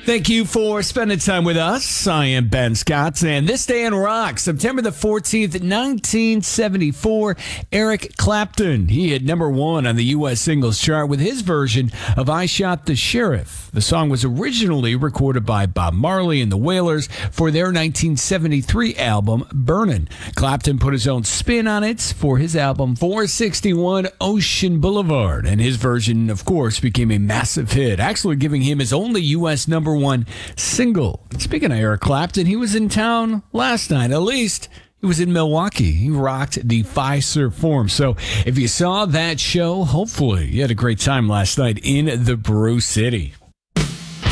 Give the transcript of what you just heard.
Thank you for spending time with us. I am Ben Scott, and this day in rock, September the 14th, 1974, Eric Clapton. He hit number one on the U.S. singles chart with his version of I Shot the Sheriff. The song was originally recorded by Bob Marley and the Wailers for their 1973 album, Burnin'. Clapton put his own spin on it for his album 461 Ocean Boulevard, and his version, of course, became a massive hit, actually giving him his only U.S. number one single. Speaking of Eric Clapton, he was in town last night. At least he was in Milwaukee. He rocked the Fiserv Forum. So if you saw that show, hopefully you had a great time last night in the Brew City.